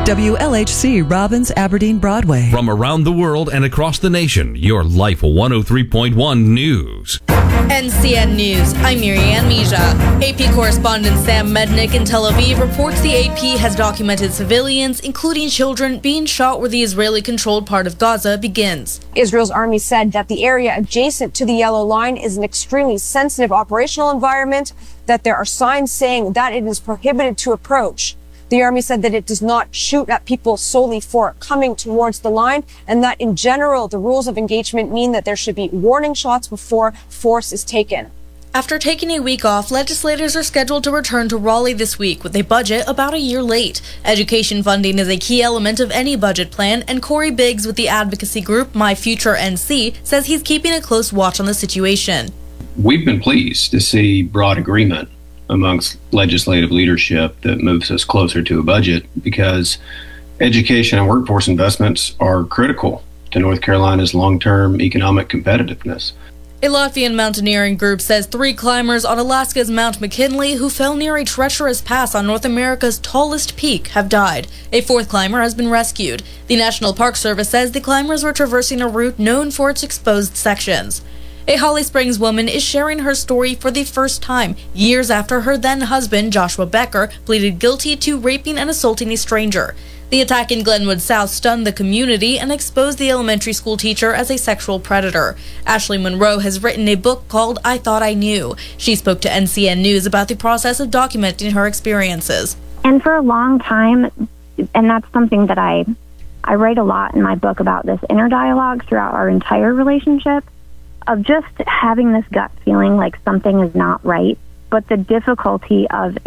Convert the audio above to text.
WLHC Robbins, Aberdeen, Broadway. From around the world and across the nation, your Life 103.1 News. NCN News, I'm Marianne Mija. AP correspondent Sam Mednick in Tel Aviv reports the AP has documented civilians, including children, being shot where the Israeli-controlled part of Gaza begins. Israel's army said that the area adjacent to the Yellow Line is an extremely sensitive operational environment, that there are signs saying that it is prohibited to approach. The army said that it does not shoot at people solely for coming towards the line, and that in general, the rules of engagement mean that there should be warning shots before force is taken. After taking a week off, legislators are scheduled to return to Raleigh this week with a budget about a year late. Education funding is a key element of any budget plan, and Corey Biggs with the advocacy group My Future NC says he's keeping a close watch on the situation. We've been pleased to see broad agreement amongst legislative leadership that moves us closer to a budget, because education and workforce investments are critical to North Carolina's long-term economic competitiveness. A Latvian mountaineering group says 3 climbers on Alaska's Mount McKinley who fell near a treacherous pass on North America's tallest peak have died. A 4th climber has been rescued. The National Park Service says the climbers were traversing a route known for its exposed sections. A Holly Springs woman is sharing her story for the first time, years after her then-husband, Joshua Becker, pleaded guilty to raping and assaulting a stranger. The attack in Glenwood South stunned the community and exposed the elementary school teacher as a sexual predator. Ashley Monroe has written a book called I Thought I Knew. She spoke to NCN News about the process of documenting her experiences. And for a long time, and that's something that I write a lot in my book about, this inner dialogue throughout our entire relationship, of just having this gut feeling like something is not right, but the difficulty of